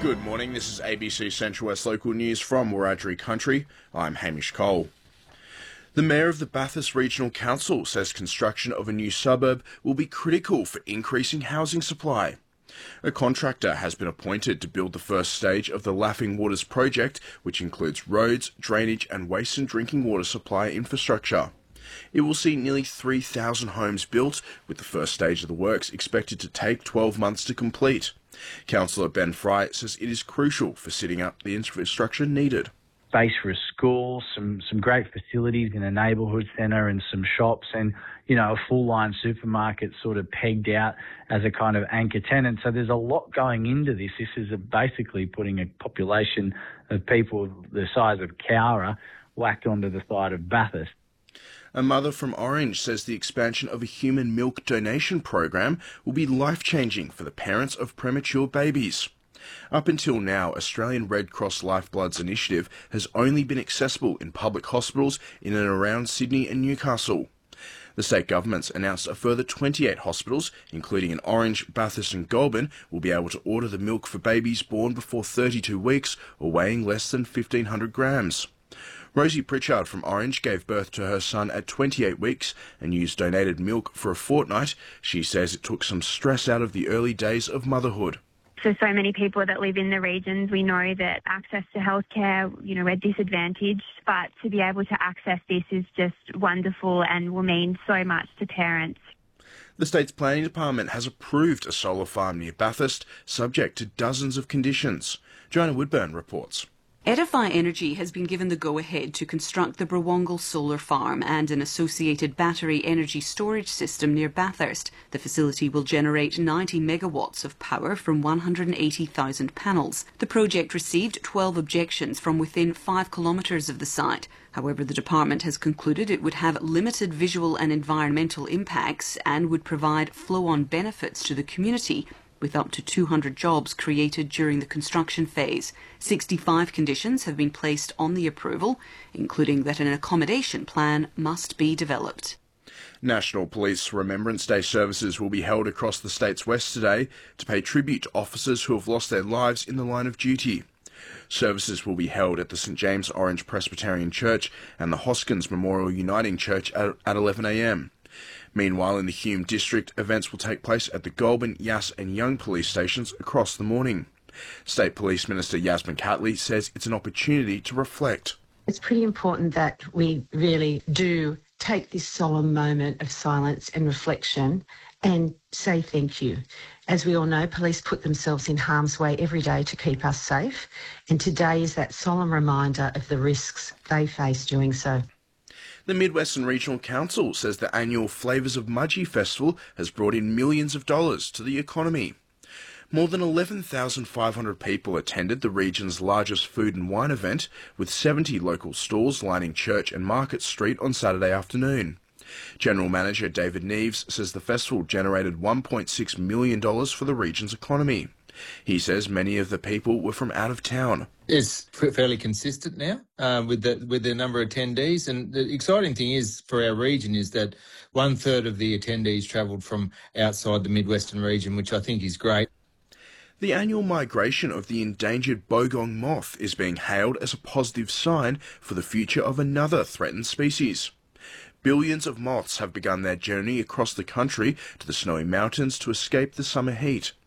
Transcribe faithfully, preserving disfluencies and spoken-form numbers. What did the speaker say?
Good morning, this is A B C Central West Local News from Wiradjuri Country. I'm Hamish Cole. The Mayor of the Bathurst Regional Council says construction of a new suburb will be critical for increasing housing supply. A contractor has been appointed to build the first stage of the Laughing Waters project, which includes roads, drainage and waste and drinking water supply infrastructure. It will see nearly three thousand homes built, with the first stage of the works expected to take twelve months to complete. Councillor Ben Fry says it is crucial for setting up the infrastructure needed. Space for a school, some some great facilities in a neighbourhood centre and some shops and, you know, a full-line supermarket sort of pegged out as a kind of anchor tenant. So there's a lot going into this. This is a basically putting a population of people the size of Cowra whacked onto the side of Bathurst. A mother from Orange says the expansion of a human milk donation program will be life-changing for the parents of premature babies. Up until now, Australian Red Cross Lifebloods initiative has only been accessible in public hospitals in and around Sydney and Newcastle. The state governments announced a further twenty-eight hospitals, including in Orange, Bathurst and Goulburn, will be able to order the milk for babies born before thirty-two weeks or weighing less than fifteen hundred grams. Rosie Pritchard from Orange gave birth to her son at twenty-eight weeks and used donated milk for a fortnight. She says it took some stress out of the early days of motherhood. For so many people that live in the regions, we know that access to healthcare, you know, we're disadvantaged, but to be able to access this is just wonderful and will mean so much to parents. The state's planning department has approved a solar farm near Bathurst, subject to dozens of conditions. Joanna Woodburn reports. Edify Energy has been given the go-ahead to construct the Brawongle Solar Farm and an associated battery energy storage system near Bathurst. The facility will generate ninety megawatts of power from one hundred eighty thousand panels. The project received twelve objections from within five kilometres of the site. However, the department has concluded it would have limited visual and environmental impacts and would provide flow-on benefits to the community, with up to two hundred jobs created during the construction phase. sixty-five conditions have been placed on the approval, including that an accommodation plan must be developed. National Police Remembrance Day services will be held across the state's west today to pay tribute to officers who have lost their lives in the line of duty. Services will be held at the St James Orange Presbyterian Church and the Hoskins Memorial Uniting Church at eleven a m. Meanwhile, in the Hume district, events will take place at the Goulburn, Yass and Young police stations across the morning. State Police Minister Yasmin Catley says it's an opportunity to reflect. It's pretty important that we really do take this solemn moment of silence and reflection and say thank you. As we all know, police put themselves in harm's way every day to keep us safe, and today is that solemn reminder of the risks they face doing so. The Mid-Western Regional Council says the annual Flavours of Mudgee Festival has brought in millions of dollars to the economy. More than eleven thousand five hundred people attended the region's largest food and wine event, with seventy local stalls lining Church and Market Street on Saturday afternoon. General Manager David Neves says the festival generated one point six million dollars for the region's economy. He says many of the people were from out of town. It's fairly consistent now uh, with the with the number of attendees, and the exciting thing is for our region is that one third of the attendees travelled from outside the Mid-Western region, which I think is great. The annual migration of the endangered bogong moth is being hailed as a positive sign for the future of another threatened species. Billions of moths have begun their journey across the country to the snowy mountains to escape the summer heat.